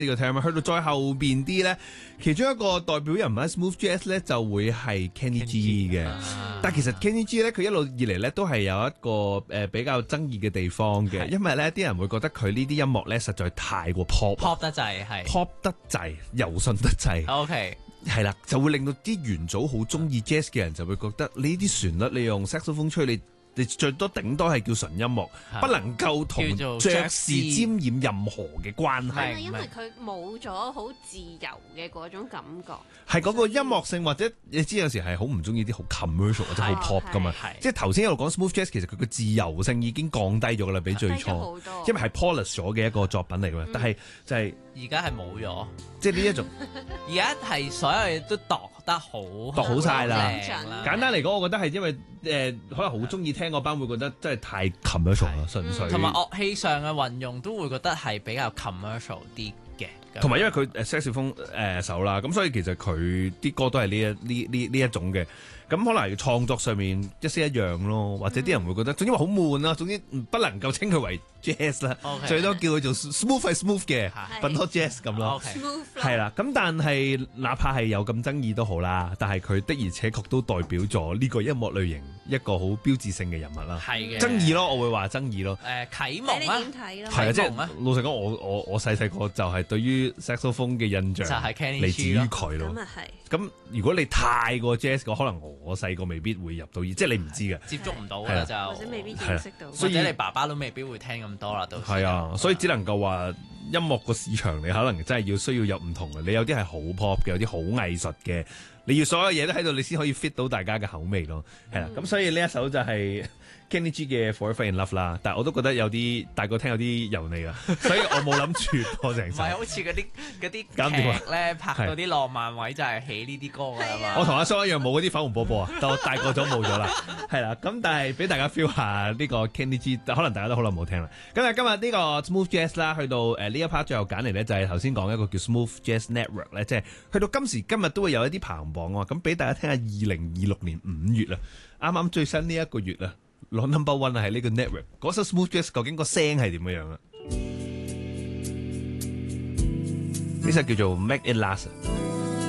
呢個 term 去到再後邊啲咧，其中一個代表人物 Smooth Jazz 咧就會係 Kenny G 嘅。但其實 Kenny G 咧，佢一路以嚟咧都係有一個比較爭議嘅地方嘅，因為咧啲人會覺得佢呢啲音樂咧實在太過 pop 得滯，係 pop 得滯，柔順得滯。 OK。 係啦，就會令到啲元祖好中意 jazz 嘅人就會覺得呢啲旋律你用 saxophone 吹你最多頂多係叫純音樂，不能夠同爵士沾染任何嘅關係。 因為佢冇咗好自由嘅嗰種感覺， 係嗰個音樂性，或者你知有時係好唔中意啲好 commercial 或者好 pop 噶嘛。即係頭先一路講 smooth jazz，其實佢個自由性已經降低咗噶啦，比最初，因為係 polish 咗嘅一個作品嚟嘅。但係就係而家係冇咗， 即係呢一種。 而家係所有嘢都度得好， 度好晒啦。簡單嚟講，我覺得係因為可能好中意聽嗰班會覺得真係太 commercial 啦，純粹。 同埋樂器上嘅運用都會覺得係比較 commercial 啲嘅。 同埋因為佢saxophone手啦，咁所以其實佢啲歌都係呢一種嘅。咁可能創作上面一式一樣咯，或者啲人會覺得，總之話好悶啦，總之不能夠稱佢為 jazz 啦，最多叫佢做 smooth 係 smooth 嘅，笨多 jazz 咁咯。係啦，咁但係哪怕係有咁爭議都好啦，但係佢的而且確都代表咗呢個音樂類型一個好標誌性嘅人物啦。係嘅，爭議咯，我會話爭議咯。 啟蒙啊， 係啊，即係老實講，我細細個就係對於 saxophone 嘅印象就係嚟自於佢咯。咁如果你太過 jazz 嘅，可能我細個未必會入到，即係你唔知嘅， 接觸唔到嘅就或者未必認識到， 或者你爸爸都未必會聽咁多啦，都係啊，所以只能夠話音樂個市場你可能真係需要有唔同嘅，你有啲係好 pop 嘅，有啲好藝術嘅，你要所有嘢都喺度，你先可以 fit 到大家嘅口味咯，係啦，咁所以呢一首就係Kenny G 嘅 Forever in Love 啦，但係我都覺得有啲大個聽有啲油膩啊，所以我冇諗住播成首。 唔係好似嗰啲劇咧拍到啲浪漫位就係起呢啲歌㗎嘛。 我同阿蘇一樣冇嗰啲粉紅波波啊，但我大個咗冇咗啦，係啦。咁但係俾大家 feel 下呢個 Kenny G， 可能大家都好耐冇聽啦。咁啊今日呢個 Smooth Jazz 啦，去到呢一 part 最後揀嚟咧就係頭先講一個叫 Smooth Jazz Network 咧，即係去到今時今日都會有一啲排行榜啊。咁俾大家聽下2026年5月啊，啱啱最新呢一個月啊。攞 number one 係呢個 network 嗰首 Smooth Jazz 究竟個聲係點樣啊？呢首叫做 Make It Last。